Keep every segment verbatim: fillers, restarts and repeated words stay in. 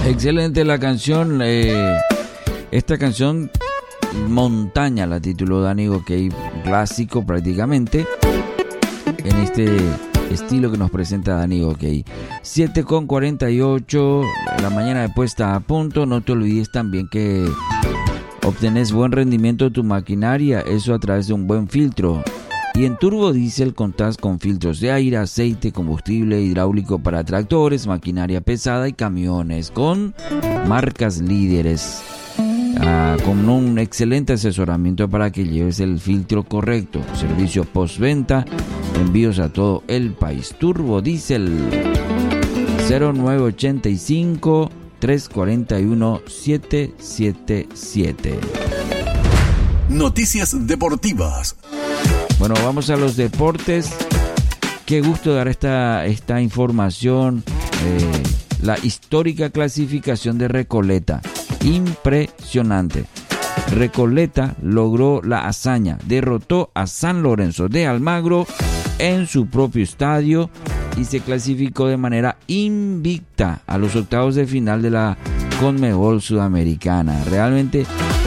Excelente la canción. Eh, esta canción, Montaña, la tituló Danny Gokey, clásico prácticamente, en este estilo que nos presenta Danny Gokey. siete con cuarenta y ocho, la mañana de puesta a punto. No te olvides también que obtenés buen rendimiento de tu maquinaria, eso a través de un buen filtro. Y en Turbo Diesel contás con filtros de aire, aceite, combustible hidráulico para tractores, maquinaria pesada y camiones, con marcas líderes, ah, con un excelente asesoramiento para que lleves el filtro correcto. Servicio postventa, envíos a todo el país. Turbo Diesel, cero nueve ochenta y cinco, tres cuarenta y uno, siete siete siete. Noticias deportivas. Bueno, vamos a los deportes. Qué gusto dar esta, esta información. Eh, la histórica clasificación de Recoleta. Impresionante. Recoleta logró la hazaña. Derrotó a San Lorenzo de Almagro en su propio estadio y se clasificó de manera invicta a los octavos de final de la Conmebol Sudamericana. Realmente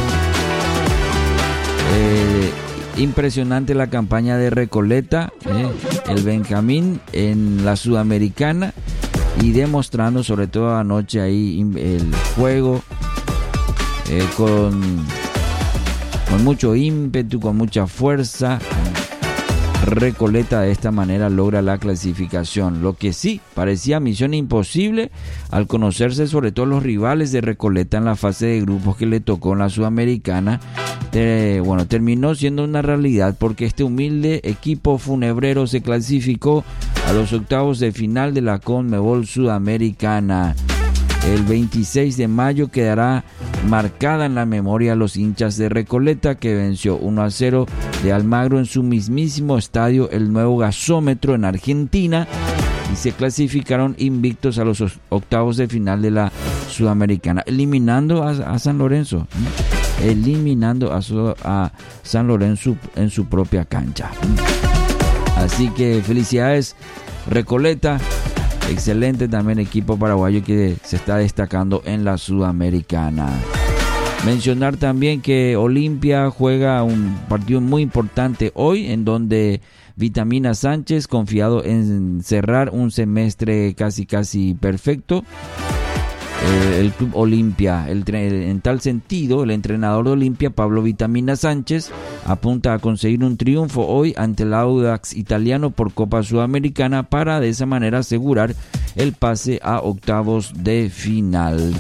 eh, impresionante la campaña de Recoleta, eh, el Benjamín en la Sudamericana, y demostrando sobre todo anoche ahí el juego eh, con, con mucho ímpetu, con mucha fuerza. Recoleta de esta manera logra la clasificación. Lo que sí parecía misión imposible al conocerse sobre todo los rivales de Recoleta en la fase de grupos que le tocó en la Sudamericana. Eh, bueno, terminó siendo una realidad porque este humilde equipo funebrero se clasificó a los octavos de final de la Conmebol Sudamericana. El veintiséis de mayo quedará marcada en la memoria a los hinchas de Recoleta, que venció uno a cero de Almagro en su mismísimo estadio, el Nuevo Gasómetro, en Argentina, y se clasificaron invictos a los octavos de final de la Sudamericana, eliminando a, a San Lorenzo, ¿eh? eliminando a, su, a San Lorenzo en su propia cancha. Así que felicidades, Recoleta. Excelente también equipo paraguayo que se está destacando en la Sudamericana. Mencionar también que Olimpia juega un partido muy importante hoy, en donde Vitamina Sánchez, confiado en cerrar un semestre casi casi perfecto, eh, el Club Olimpia, el, en tal sentido, el entrenador de Olimpia, Pablo Vitamina Sánchez, apunta a conseguir un triunfo hoy ante el Audax italiano por Copa Sudamericana para de esa manera asegurar el pase a octavos de final.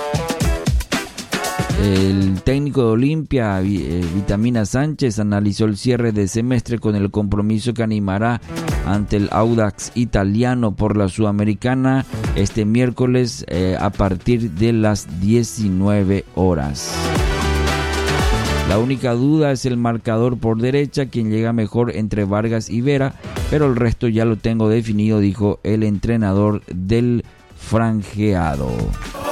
El técnico de Olimpia, eh, Vitamina Sánchez, analizó el cierre de semestre con el compromiso que animará ante el Audax italiano por la Sudamericana este miércoles eh, a partir de las diecinueve horas. La única duda es el marcador por derecha, quien llega mejor entre Vargas y Vera, pero el resto ya lo tengo definido, dijo el entrenador del franjeado.